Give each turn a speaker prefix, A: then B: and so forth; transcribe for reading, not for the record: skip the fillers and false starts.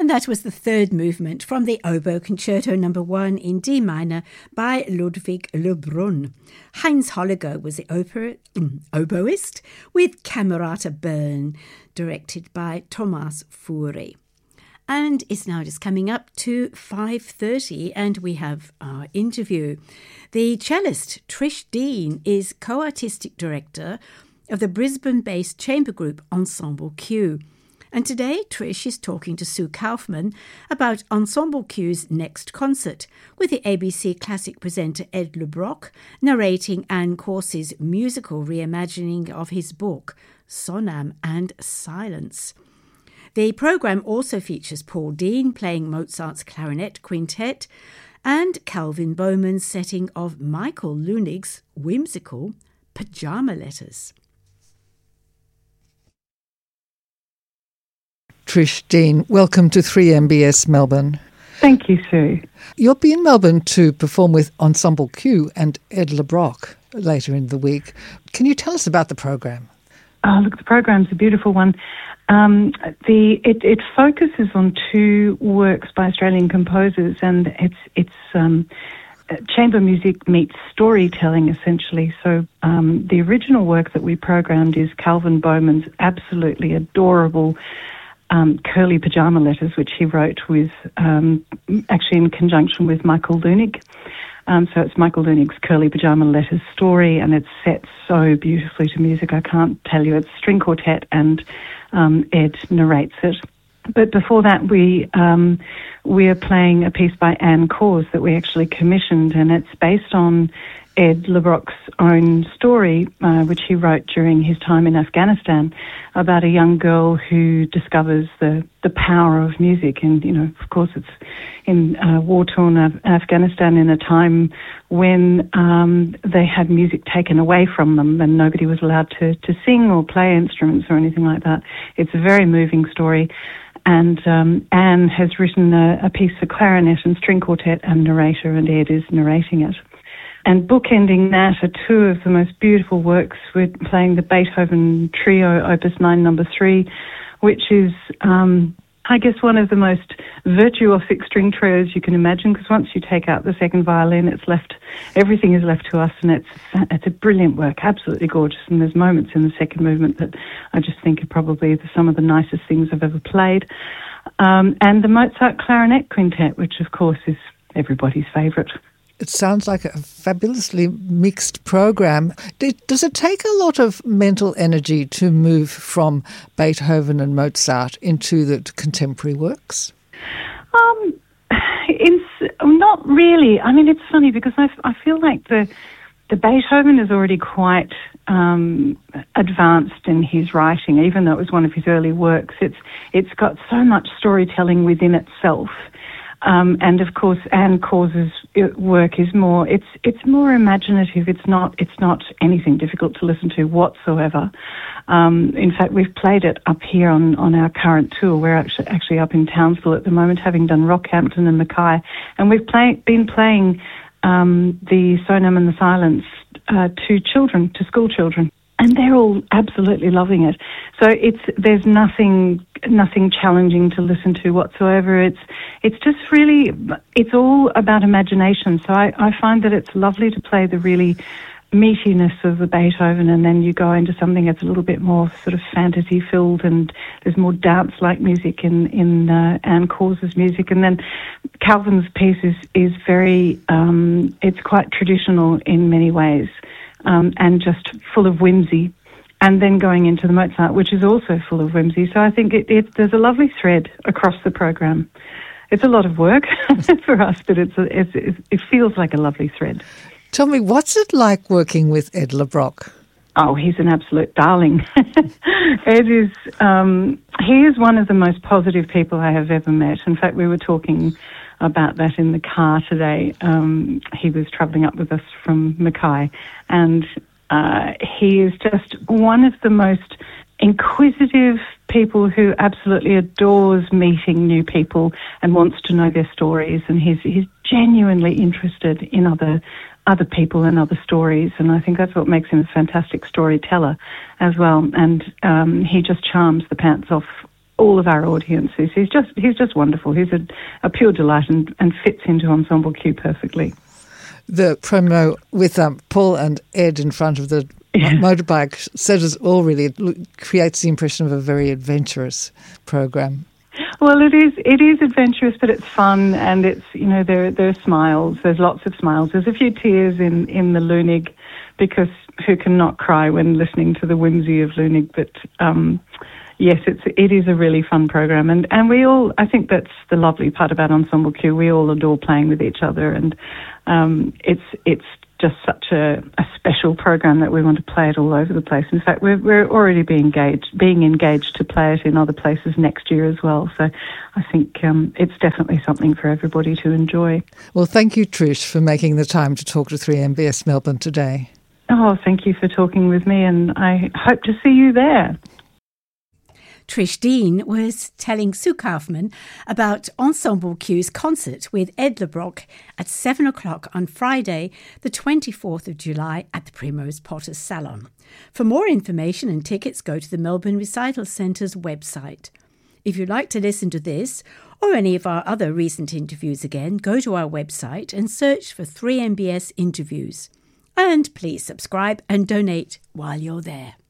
A: And that was the third movement from the Oboe Concerto No. 1 in D minor by Ludwig Lebrun. Heinz Holliger was the oboist, with Camerata Bern, directed by Thomas Fury. And it's now just coming up to 5:30, and we have our interview. The cellist Trish Dean is co-artistic director of the Brisbane-based chamber group Ensemble Q. And today, Trish is talking to Sue Kaufman about Ensemble Q's next concert, with the ABC classic presenter Ed Le Brocq narrating Anne Corse's musical reimagining of his book, Sonam and Silence. The programme also features Paul Dean playing Mozart's clarinet quintet and Calvin Bowman's setting of Michael Lunig's whimsical Pyjama Letters.
B: Trish Dean, welcome to 3MBS Melbourne.
C: Thank you, Sue.
B: You'll be in Melbourne to perform with Ensemble Q and Ed Le Brocq later in the week. Can you tell us about the programme?
C: Oh, look, the programme's a beautiful one. It focuses on two works by Australian composers, and it's chamber music meets storytelling, essentially. So the original work that we programmed is Calvin Bowman's absolutely adorable Curly Pyjama Letters, which he wrote with actually in conjunction with Michael Lunig. So it's Michael Lunig's Curly Pyjama Letters story, and it's set so beautifully to music. I can't tell you. It's string quartet, and Ed narrates it. But before that, we are playing a piece by Anne Cors that we actually commissioned, and it's based on Ed Le Brocq's own story, which he wrote during his time in Afghanistan, about a young girl who discovers the power of music. And, you know, of course, it's in war-torn Afghanistan in a time when they had music taken away from them and nobody was allowed to sing or play instruments or anything like that. It's a very moving story. And Anne has written a piece for clarinet and string quartet and narrator, and Ed is narrating it. And bookending that are two of the most beautiful works. We're playing the Beethoven Trio, Opus 9, No. 3, which is, I guess, one of the most virtuosic string trios you can imagine, because once you take out the second violin, everything is left to us, and it's a brilliant work, absolutely gorgeous. And there's moments in the second movement that I just think are probably some of the nicest things I've ever played. And the Mozart Clarinet Quintet, which, of course, is everybody's favourite.
B: It sounds like a fabulously mixed program. Does it take a lot of mental energy to move from Beethoven and Mozart into the contemporary works?
C: Not really. I mean, it's funny because I feel like the Beethoven is already quite advanced in his writing, even though it was one of his early works. It's got so much storytelling within itself. And of course, Anne Cors's work is more. It's more imaginative. It's not anything difficult to listen to whatsoever. In fact, we've played it up here on our current tour. We're actually up in Townsville at the moment, having done Rockhampton and Mackay, and we've been playing the Sonam and the Silence to school children. And they're all absolutely loving it. So there's nothing challenging to listen to whatsoever. It's just really, it's all about imagination. So I find that it's lovely to play the really meatiness of the Beethoven, and then you go into something that's a little bit more sort of fantasy filled, and there's more dance-like music in Anne Cors's music. And then Calvin's piece is very, it's quite traditional in many ways. And just full of whimsy, and then going into the Mozart, which is also full of whimsy. So I think there's a lovely thread across the program. It's a lot of work for us, but it feels like a lovely thread.
B: Tell me, what's it like working with Ed Le Brocq?
C: Oh, he's an absolute darling. Ed is, he is one of the most positive people I have ever met. In fact, we were talking about that in the car today. He was travelling up with us from Mackay, and he is just one of the most inquisitive people who absolutely adores meeting new people and wants to know their stories, and he's genuinely interested in other people and other stories, and I think that's what makes him a fantastic storyteller as well. And he just charms the pants off all of our audiences. He's just wonderful. He's a pure delight and fits into Ensemble Q perfectly.
B: The promo with Paul and Ed in front of the motorbike says it all, really. It creates the impression of a very adventurous program.
C: Well, it is adventurous, but it's fun, and it's, there are smiles. There's lots of smiles. There's a few tears in the Leunig, because who can not cry when listening to the whimsy of Leunig? But yes, it is a really fun program, and we all, I think that's the lovely part about Ensemble Q. We all adore playing with each other, and it's just such a special program that we want to play it all over the place. In fact, we're already being engaged to play it in other places next year as well. So I think it's definitely something for everybody to enjoy.
B: Well, thank you, Trish, for making the time to talk to 3MBS Melbourne today.
C: Oh, thank you for talking with me, and I hope to see you there.
A: Trish Dean was telling Sue Kaufman about Ensemble Q's concert with Ed LeBrock at 7 o'clock on Friday, the 24th of July at the Primrose Potters Salon. For more information and tickets, go to the Melbourne Recital Centre's website. If you'd like to listen to this or any of our other recent interviews again, go to our website and search for 3MBS Interviews. And please subscribe and donate while you're there.